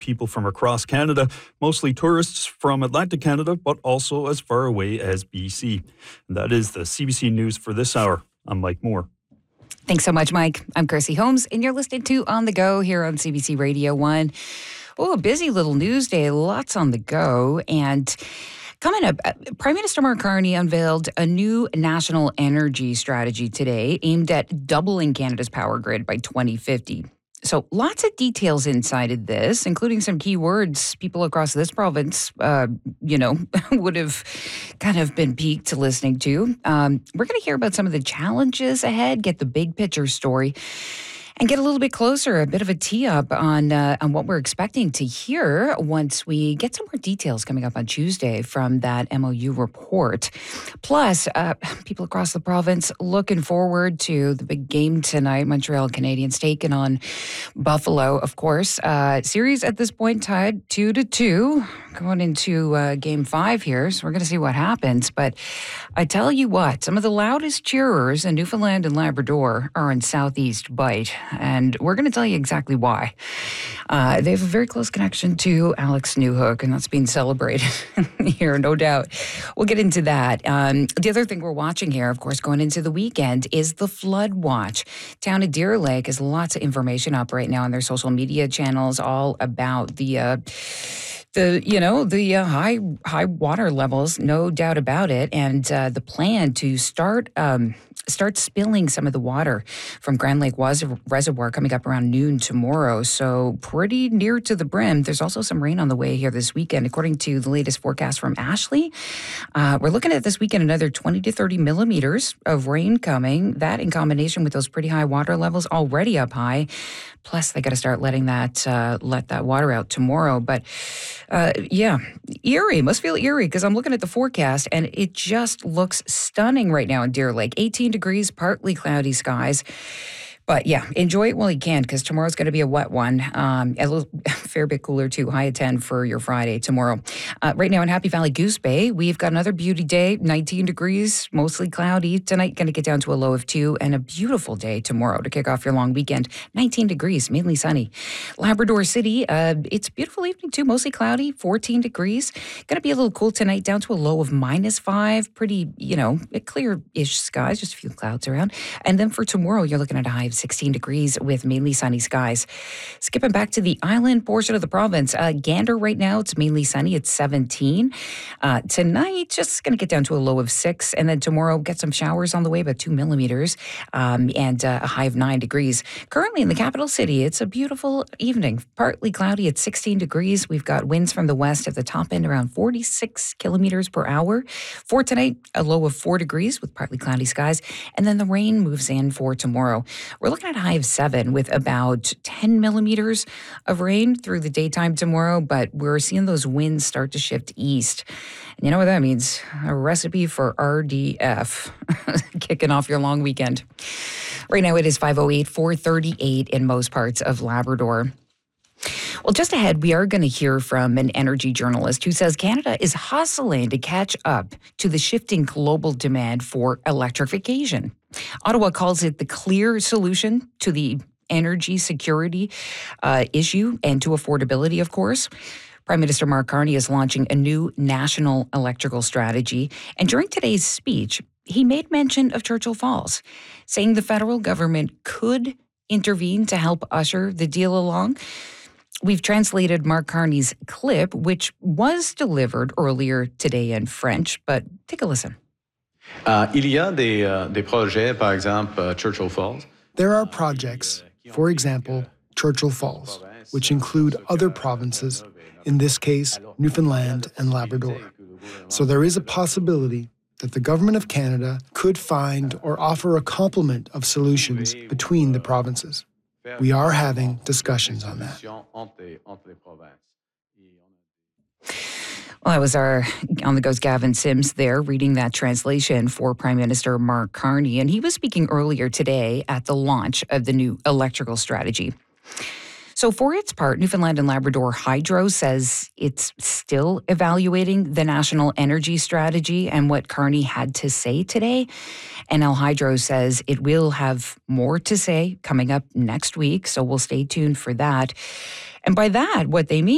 people from across Canada, mostly tourists from Atlantic Canada, but also as far away as BC. And that is the CBC News for this hour. I'm Mike Moore. Thanks so much, Mike. I'm Kirsty Holmes, and you're listening to On the Go here on CBC Radio 1. Oh, a busy little news day, lots on the go. And coming up, Prime Minister Mark Carney unveiled a new national energy strategy today aimed at doubling Canada's power grid by 2050. So lots of details inside of this, including some key words people across this province, would have kind of been piqued listening to. We're going to hear about some of the challenges ahead, get the big picture story, and get a little bit closer, a bit of a tee up on what we're expecting to hear once we get some more details coming up on Tuesday from that MOU report. Plus, people across the province looking forward to the big game tonight. Montreal Canadiens taking on Buffalo, of course. Series at this point tied 2-2, going into Game 5 here. So we're going to see what happens. But I tell you what, some of the loudest cheerers in Newfoundland and Labrador are in Southeast Bight. And we're going to tell you exactly why. They have a very close connection to Alex Newhook, and that's being celebrated here, no doubt. We'll get into that. The other thing we're watching here, of course, going into the weekend is the flood watch. Town of Deer Lake has lots of information up right now on their social media channels, all about the high water levels, no doubt about it, and the plan to start spilling some of the water from Grand Lake Reservoir coming up around noon tomorrow. So pretty near to the brim. There's also some rain on the way here this weekend. According to the latest forecast from Ashley, we're looking at this weekend another 20 to 30 millimeters of rain coming. That in combination with those pretty high water levels already up high. Plus, they got to start let that water out tomorrow. But eerie. Must feel eerie because I'm looking at the forecast and it just looks stunning right now in Deer Lake. 18 degrees, partly cloudy skies. But yeah, enjoy it while you can because tomorrow's going to be a wet one. A fair bit cooler too. High of 10 for your Friday tomorrow. Right now in Happy Valley Goose Bay, we've got another beauty day. 19 degrees, mostly cloudy. Tonight going to get down to a low of 2 and a beautiful day tomorrow to kick off your long weekend. 19 degrees, mainly sunny. Labrador City, it's a beautiful evening too. Mostly cloudy, 14 degrees. Going to be a little cool tonight, down to a low of -5. Pretty, clear-ish skies, just a few clouds around. And then for tomorrow, you're looking at a high of 16 degrees with mainly sunny skies. Skipping back to the island portion of the province, Gander right now, it's mainly sunny. It's 17. Tonight, just going to get down to a low of 6. And then tomorrow, get some showers on the way, about 2 millimeters, and a high of 9 degrees. Currently in the capital city, it's a beautiful evening. Partly cloudy at 16 degrees. We've got winds from the west at the top end around 46 kilometers per hour. For tonight, a low of 4 degrees with partly cloudy skies. And then the rain moves in for tomorrow. We're looking at a high of 7 with about 10 millimeters of rain through the daytime tomorrow, but we're seeing those winds start to shift east. And you know what that means? A recipe for RDF, kicking off your long weekend. Right now it is 5:08, 4:38 in most parts of Labrador. Well, just ahead, we are going to hear from an energy journalist who says Canada is hustling to catch up to the shifting global demand for electrification. Ottawa calls it the clear solution to the energy security issue and to affordability, of course. Prime Minister Mark Carney is launching a new national electrical strategy. And during today's speech, he made mention of Churchill Falls, saying the federal government could intervene to help usher the deal along. We've translated Mark Carney's clip, which was delivered earlier today in French, but take a listen. Il y a des projets, par exemple, Churchill Falls. There are projects, for example, Churchill Falls, which include other provinces, in this case, Newfoundland and Labrador. So there is a possibility that the Government of Canada could find or offer a complement of solutions between the provinces. We are having discussions on that. Well, that was our On the Go's Gavin Sims there reading that translation for Prime Minister Mark Carney. And he was speaking earlier today at the launch of the new electrical strategy. So for its part, Newfoundland and Labrador Hydro says it's still evaluating the national energy strategy and what Carney had to say today. NL Hydro says it will have more to say coming up next week, so we'll stay tuned for that. And by that, what they mean